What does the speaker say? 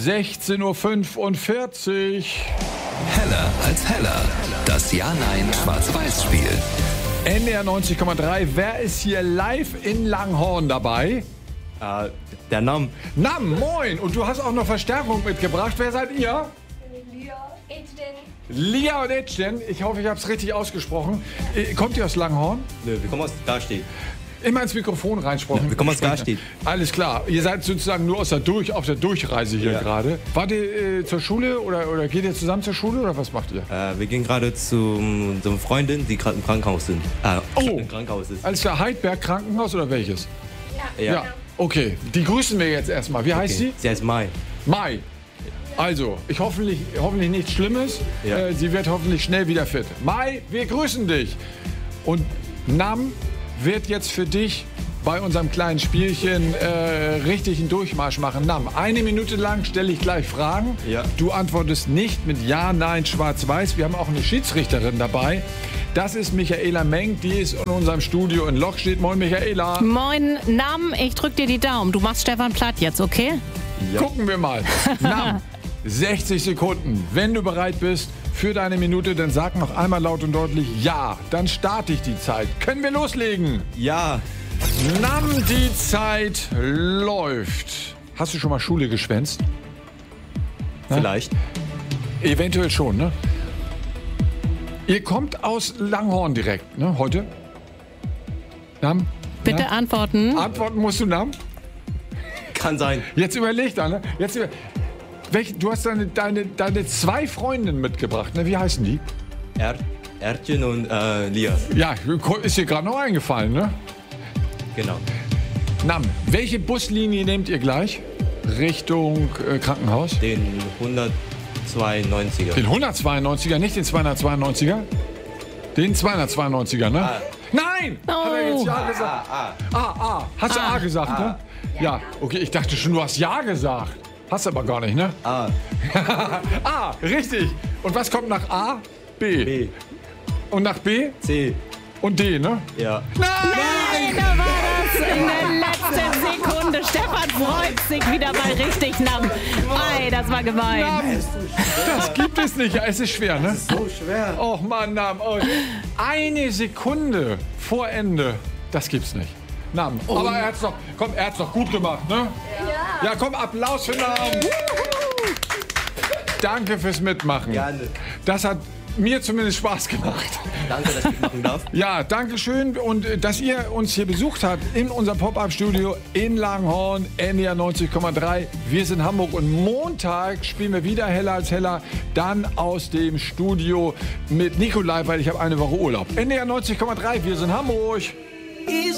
16:45 Uhr. Heller als Heller. Das Ja-Nein-Schwarz-Weiß-Spiel. NDR 90,3. Wer ist hier live in Langhorn dabei? Der Nam. Nam, moin. Und du hast auch noch Verstärkung mitgebracht. Wer seid ihr? Lia und Edgen. Ich hoffe, ich habe es richtig ausgesprochen. Kommt ihr aus Langhorn? Nö, wir kommen aus Garstedt. Immer ins Mikrofon reinsprechen. Wir kommen aus Garstedt. Alles klar. Ihr seid sozusagen nur auf der Durchreise hier gerade. Wart ihr zur Schule oder geht ihr zusammen zur Schule oder was macht ihr? Wir gehen gerade zu unserer Freundin, die gerade im Krankenhaus sind. Im Krankenhaus ist. Alles klar. Heidberg Krankenhaus oder welches? Ja. Okay, die grüßen wir jetzt erstmal. Wie heißt sie? Sie heißt Mai. Mai. Also, hoffentlich nichts Schlimmes. Ja. Sie wird hoffentlich schnell wieder fit. Mai, wir grüßen dich. Und Nam wird jetzt für dich bei unserem kleinen Spielchen richtig einen Durchmarsch machen. Nam, 1 Minute lang stelle ich gleich Fragen. Ja. Du antwortest nicht mit Ja, Nein, Schwarz-Weiß. Wir haben auch eine Schiedsrichterin dabei. Das ist Michaela Menk, die ist in unserem Studio in Lockstedt. Moin, Michaela. Moin, Nam, ich drück dir die Daumen. Du machst Stefan platt jetzt, okay? Ja. Gucken wir mal. Nam, 60 Sekunden. Wenn du bereit bist für deine Minute, dann sag noch einmal laut und deutlich Ja. Dann starte ich die Zeit. Können wir loslegen? Ja. Nam, die Zeit läuft. Hast du schon mal Schule geschwänzt? Vielleicht. Eventuell schon, ne? Ihr kommt aus Langhorn direkt, ne? Heute? Nam? Bitte Ja? antworten. Antworten musst du, Nam? Kann sein. Jetzt überleg da, ne? Du hast deine 2 Freundinnen mitgebracht, ne? Wie heißen die? Erdchen und Lia. Ja, ist dir gerade noch eingefallen, ne? Genau. Nam, welche Buslinie nehmt ihr gleich? Richtung Krankenhaus? Den 192er. Den 192er, nicht den 292er? Den 292er, ne? Nein! Oh. Hat er jetzt Ja gesagt? Hast du A gesagt, ne? Ja, okay, ich dachte schon, du hast Ja gesagt. Hast aber gar nicht, ne? A. A, richtig. Und was kommt nach A? B. B. Und nach B? C. Und D, ne? Ja. Nein, da war das in der letzten Sekunde. Stefan freut sich wieder mal richtig, Nam. Ei, das war gemein. Nam, das gibt es nicht. Ja, es ist schwer, ne? So schwer. Och Mann, Nam. Oh. 1 Sekunde vor Ende. Das gibt's nicht. Nam. Aber er hat's doch gut gemacht, ne? Ja. Ja, komm, Applaus für Nam. Danke fürs Mitmachen. Gerne. Das hat mir zumindest Spaß gemacht. Danke, dass ich mitmachen darf. Ja, danke schön und dass ihr uns hier besucht habt in unserem Pop-Up-Studio in Langhorn, NDR 90,3. Wir sind Hamburg und Montag spielen wir wieder Heller als Heller, dann aus dem Studio mit Nikolai, weil ich habe eine Woche Urlaub. NDR 90,3, wir sind Hamburg.